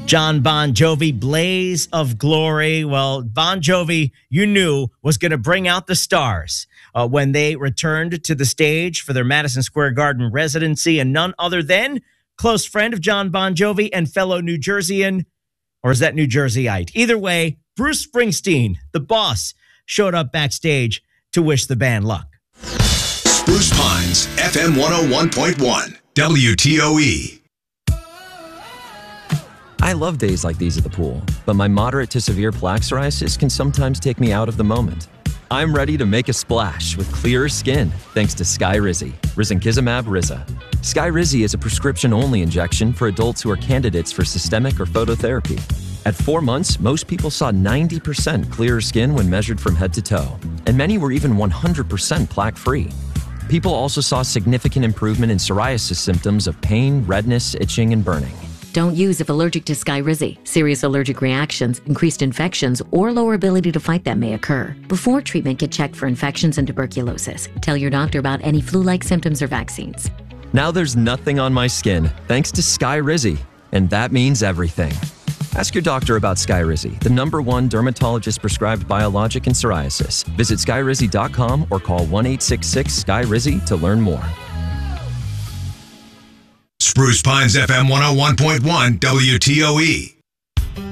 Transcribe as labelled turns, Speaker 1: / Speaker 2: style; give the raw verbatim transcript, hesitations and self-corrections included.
Speaker 1: John Bon Jovi, Blaze of Glory. Well, Bon Jovi, you knew, was going to bring out the stars uh, when they returned to the stage for their Madison Square Garden residency, and none other than close friend of John Bon Jovi and fellow New Jerseyan, or is that New Jerseyite? Either way, Bruce Springsteen, the boss, showed up backstage to wish the band luck.
Speaker 2: Spruce Pines, F M one oh one point one, W T O E.
Speaker 3: I love days like these at the pool, but my moderate to severe plaque psoriasis can sometimes take me out of the moment. I'm ready to make a splash with clearer skin thanks to Skyrizi, risankizumab Riza. Skyrizi is a prescription-only injection for adults who are candidates for systemic or phototherapy. At four months, most people saw ninety percent clearer skin when measured from head to toe, and many were even one hundred percent plaque-free. People also saw significant improvement in psoriasis symptoms of pain, redness, itching, and burning.
Speaker 4: Don't use if allergic to Skyrizi. Serious allergic reactions, increased infections, or lower ability to fight them may occur. Before treatment, get checked for infections and tuberculosis. Tell your doctor about any flu-like symptoms or vaccines.
Speaker 3: Now there's nothing on my skin thanks to Skyrizi, and that means everything. Ask your doctor about Skyrizi, the number one dermatologist-prescribed biologic in psoriasis. Visit skyrizi dot com or call one eight six six Skyrizi to learn more.
Speaker 2: Spruce Pines, F M one oh one point one, W T O E.